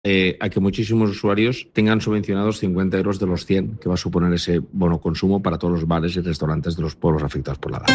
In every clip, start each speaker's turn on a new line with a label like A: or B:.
A: a que muchísimos usuarios tengan subvencionados 50 euros de los 100 que va a suponer ese bono consumo para todos los bares y restaurantes de los pueblos afectados por la DAB.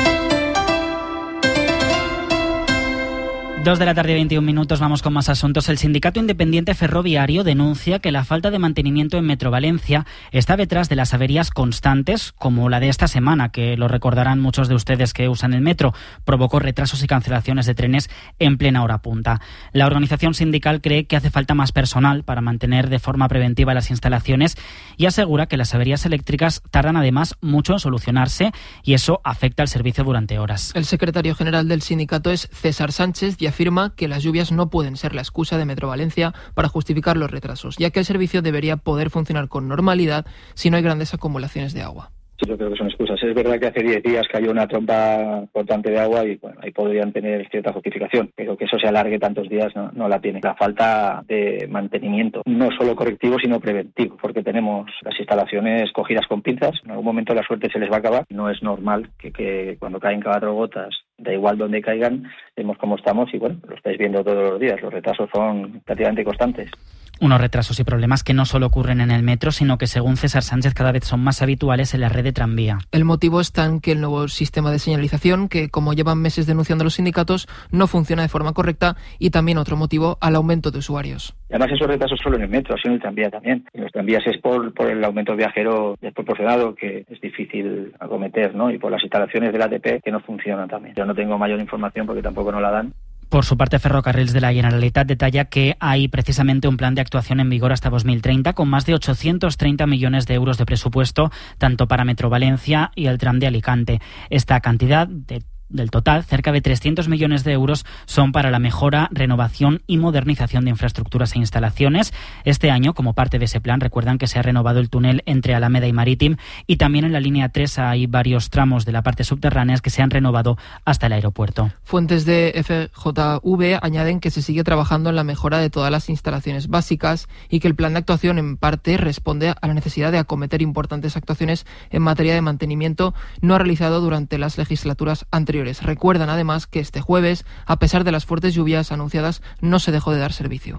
B: 2:21 p.m, vamos con más asuntos. El Sindicato Independiente Ferroviario denuncia que la falta de mantenimiento en Metro Valencia está detrás de las averías constantes, como la de esta semana, que lo recordarán muchos de ustedes que usan el metro, provocó retrasos y cancelaciones de trenes en plena hora punta. La organización sindical cree que hace falta más personal para mantener de forma preventiva las instalaciones y asegura que las averías eléctricas tardan además mucho en solucionarse y eso afecta al servicio durante horas.
C: El secretario general del sindicato es César Sánchez y afirma que las lluvias no pueden ser la excusa de Metro Valencia para justificar los retrasos, ya que el servicio debería poder funcionar con normalidad si no hay grandes acumulaciones de agua.
D: Sí, yo creo que son excusas. Es verdad que hace 10 días cayó una tromba importante de agua y bueno, ahí podrían tener cierta justificación, pero que eso se alargue tantos días no la tiene. La falta de mantenimiento, no solo correctivo sino preventivo, porque tenemos las instalaciones cogidas con pinzas, en algún momento la suerte se les va a acabar. No es normal que cuando caen 4 gotas, da igual donde caigan, vemos cómo estamos y bueno, lo estáis viendo todos los días, los retrasos son prácticamente constantes.
B: Unos retrasos y problemas que no solo ocurren en el metro, sino que según César Sánchez cada vez son más habituales en la red de tranvía.
C: El motivo está en que el nuevo sistema de señalización, que como llevan meses denunciando los sindicatos, no funciona de forma correcta y también otro motivo, al aumento de usuarios.
D: Y además esos retrasos solo en el metro, así en el tranvía también. En los tranvías es por el aumento viajero desproporcionado que es difícil acometer, ¿no? Y por las instalaciones del ATP que no funcionan también. Yo no tengo mayor información porque tampoco nos la dan.
B: Por su parte, Ferrocarrils de la Generalitat detalla que hay precisamente un plan de actuación en vigor hasta 2030 con más de 830 millones de euros de presupuesto, tanto para Metro Valencia y el tram de Alicante. Esta cantidad del total, cerca de 300 millones de euros son para la mejora, renovación y modernización de infraestructuras e instalaciones. Este año, como parte de ese plan, recuerdan que se ha renovado el túnel entre Alameda y Marítim y también en la línea 3 hay varios tramos de la parte subterránea que se han renovado hasta el aeropuerto.
C: Fuentes de FJV añaden que se sigue trabajando en la mejora de todas las instalaciones básicas y que el plan de actuación en parte responde a la necesidad de acometer importantes actuaciones en materia de mantenimiento no realizado durante las legislaturas anteriores. Recuerdan además que este jueves, a pesar de las fuertes lluvias anunciadas, no se dejó de dar servicio.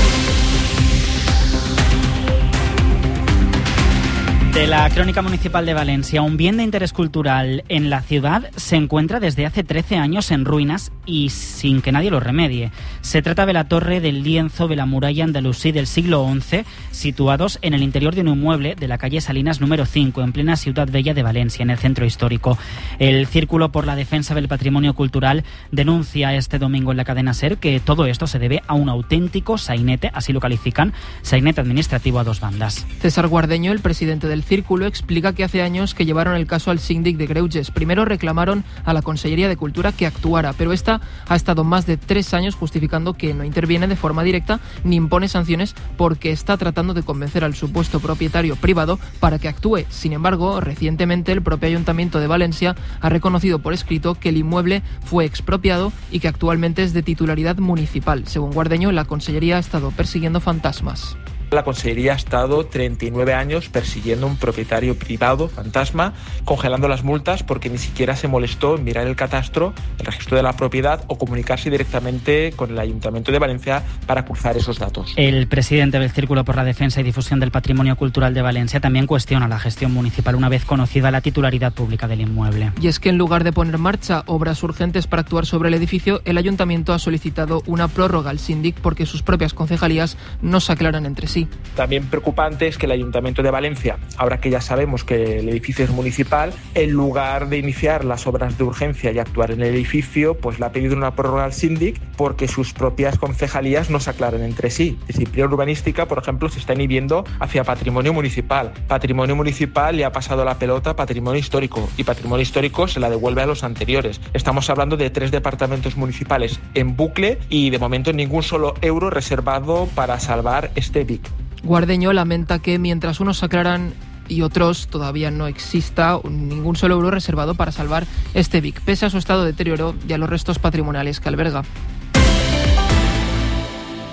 B: De la Crónica Municipal de Valencia, un bien de interés cultural en la ciudad se encuentra desde hace 13 años en ruinas y sin que nadie lo remedie. Se trata de la torre del lienzo de la muralla andalusí del siglo XI, situados en el interior de un inmueble de la calle Salinas número 5, en plena Ciudad Vella de Valencia, en el centro histórico. El Círculo por la Defensa del Patrimonio Cultural denuncia este domingo en la cadena SER que todo esto se debe a un auténtico sainete, así lo califican, sainete administrativo a dos bandas.
C: César Guardeño, el presidente del Círculo, explica que hace años que llevaron el caso al síndic de Greuges. Primero reclamaron a la Consellería de Cultura que actuara, pero esta ha estado más de 3 años justificando que no interviene de forma directa ni impone sanciones porque está tratando de convencer al supuesto propietario privado para que actúe. Sin embargo, recientemente el propio Ayuntamiento de Valencia ha reconocido por escrito que el inmueble fue expropiado y que actualmente es de titularidad municipal. Según Guardeño, la Consellería ha estado persiguiendo fantasmas.
E: La Consellería ha estado 39 años persiguiendo a un propietario privado, fantasma, congelando las multas porque ni siquiera se molestó en mirar el catastro, el registro de la propiedad o comunicarse directamente con el Ayuntamiento de Valencia para cruzar esos datos.
B: El presidente del Círculo por la Defensa y Difusión del Patrimonio Cultural de Valencia también cuestiona la gestión municipal una vez conocida la titularidad pública del inmueble.
C: Y es que en lugar de poner en marcha obras urgentes para actuar sobre el edificio, el Ayuntamiento ha solicitado una prórroga al síndic porque sus propias concejalías no se aclaran entre sí.
E: También preocupante es que el Ayuntamiento de Valencia, ahora que ya sabemos que el edificio es municipal, en lugar de iniciar las obras de urgencia y actuar en el edificio, pues le ha pedido una prórroga al síndic porque sus propias concejalías no se aclaran entre sí. Disciplina urbanística, por ejemplo, se está inhibiendo hacia patrimonio municipal. Patrimonio municipal le ha pasado la pelota a patrimonio histórico y patrimonio histórico se la devuelve a los anteriores. Estamos hablando de 3 departamentos municipales en bucle y de momento ningún solo euro reservado para salvar este BIC.
C: Guardeño lamenta que mientras unos se aclaran y otros todavía no exista ningún solo euro reservado para salvar este BIC, pese a su estado de deterioro y a los restos patrimoniales que alberga.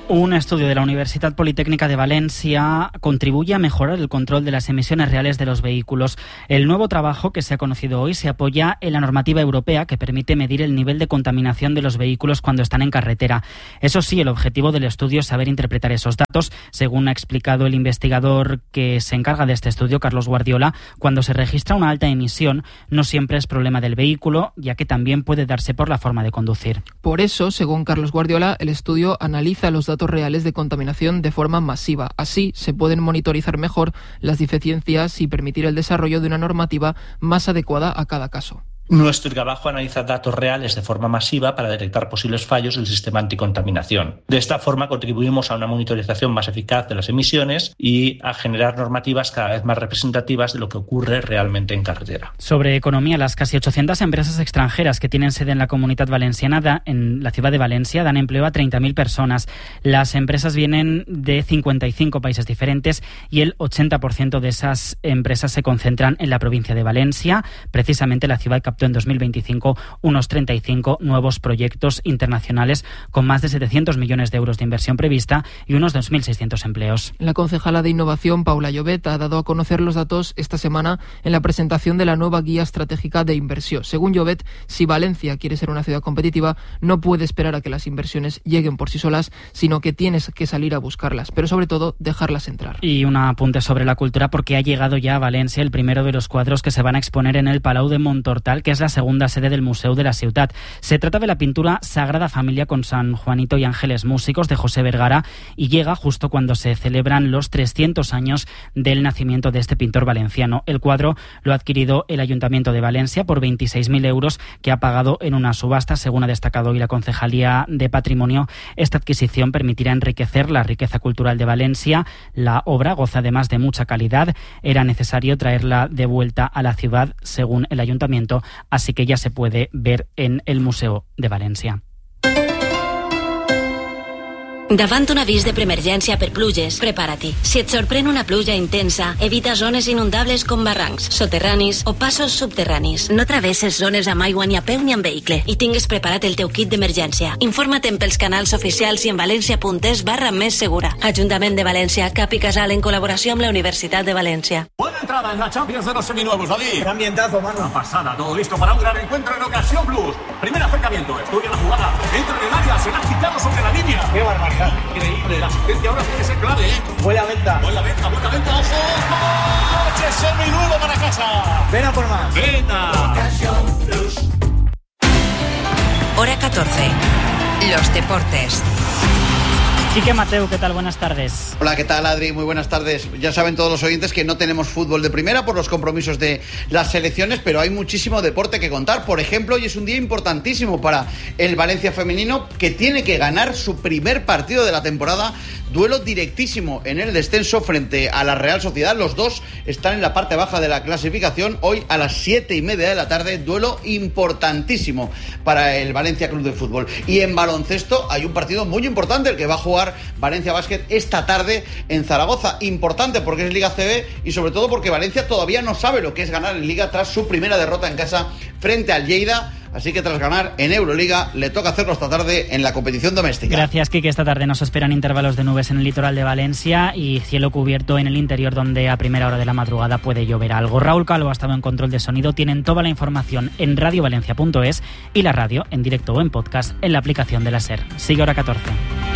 B: Un estudio de la Universidad Politécnica de Valencia contribuye a mejorar el control de las emisiones reales de los vehículos. El nuevo trabajo que se ha conocido hoy se apoya en la normativa europea que permite medir el nivel de contaminación de los vehículos cuando están en carretera. Eso sí, el objetivo del estudio es saber interpretar esos datos. Según ha explicado el investigador que se encarga de este estudio, Carlos Guardiola, cuando se registra una alta emisión no siempre es problema del vehículo, ya que también puede darse por la forma de conducir.
C: Por eso, según Carlos Guardiola, el estudio analiza los datos reales de contaminación de forma masiva. Así se pueden monitorizar mejor las deficiencias y permitir el desarrollo de una normativa más adecuada a cada caso.
F: Nuestro trabajo analiza datos reales de forma masiva para detectar posibles fallos del sistema anticontaminación. De esta forma contribuimos a una monitorización más eficaz de las emisiones y a generar normativas cada vez más representativas de lo que ocurre realmente en carretera.
B: Sobre economía, las casi 800 empresas extranjeras que tienen sede en la Comunitat Valenciana, en la ciudad de Valencia, dan empleo a 30.000 personas. Las empresas vienen de 55 países diferentes y el 80% de esas empresas se concentran en la provincia de Valencia. Precisamente la ciudad captó en 2025 unos 35 nuevos proyectos internacionales con más de 700 millones de euros de inversión prevista y unos 2.600 empleos.
C: La concejala de Innovación, Paula Llobet, ha dado a conocer los datos esta semana en la presentación de la nueva Guía Estratégica de Inversión. Según Llobet, si Valencia quiere ser una ciudad competitiva, no puede esperar a que las inversiones lleguen por sí solas, sino que tienes que salir a buscarlas, pero sobre todo dejarlas entrar.
B: Y un apunte sobre la cultura, porque ha llegado ya a Valencia el primero de los cuadros que se van a exponer en el Palau de Montortal, que es la segunda sede del Museu de la Ciutat. Se trata de la pintura Sagrada Familia con San Juanito y Ángeles Músicos de José Vergara y llega justo cuando se celebran los 300 años del nacimiento de este pintor valenciano. El cuadro lo ha adquirido el Ayuntamiento de Valencia por 26.000 euros que ha pagado en una subasta. Según ha destacado hoy la Concejalía de Patrimonio, esta adquisición permitirá enriquecer la riqueza cultural de Valencia. La obra goza además de mucha calidad. Era necesario traerla de vuelta a la ciudad, según el Ayuntamiento, así que ya se puede ver en el Museu de València.
G: Davant un avís de preemergència per pluges, prepara-t'hi. Si et sorprèn una pluja intensa, evita zones inundables com barrancs, soterranis o passos subterranis. No travesses zones amb aigua ni a peu ni amb vehicle i tingues preparat el teu kit d'emergència. Informa't pels canals oficials i en valencia.es/més segura. Ajuntament de València, Cap i Casal en col·laboració amb la Universitat de València.
H: Buena entrada en la Champions de los seminuevos, David.
I: Qué ambientazo, mano.
H: Una pasada, todo listo para un gran encuentro en Ocasión Plus. Primer acercamiento, estudia la jugada, entra en el área, será quitado sobre la línea.
I: Qué barbaridad.
H: Increíble, la asistencia ahora tiene que ser clave, ¿eh?
I: Buena venta.
H: Buena venta, ojo. ¡Coche seminuevo para casa!
I: Ven a por más.
H: Venta.
G: Hora 14. Los deportes.
B: Quique Mateu, ¿qué tal? Buenas tardes.
J: Hola, ¿qué tal, Adri? Muy buenas tardes. Ya saben todos los oyentes que no tenemos fútbol de primera por los compromisos de las selecciones, pero hay muchísimo deporte que contar. Por ejemplo, hoy es un día importantísimo para el Valencia femenino, que tiene que ganar su primer partido de la temporada. Duelo directísimo en el descenso frente a la Real Sociedad. Los dos están en la parte baja de la clasificación. Hoy a las 7:30 de la tarde, duelo importantísimo para el Valencia Club de Fútbol. Y en baloncesto hay un partido muy importante, el que va a jugar Valencia Basket esta tarde en Zaragoza. Importante porque es Liga CB y sobre todo porque Valencia todavía no sabe lo que es ganar en Liga tras su primera derrota en casa frente al Lleida. Así que tras ganar en Euroliga, le toca hacerlo esta tarde en la competición doméstica.
B: Gracias, Quique. Esta tarde nos esperan intervalos de nubes en el litoral de Valencia y cielo cubierto en el interior, donde a primera hora de la madrugada puede llover algo. Raúl Calvo ha estado en control de sonido. Tienen toda la información en radiovalencia.es y la radio en directo o en podcast en la aplicación de la SER. Sigue Hora 14.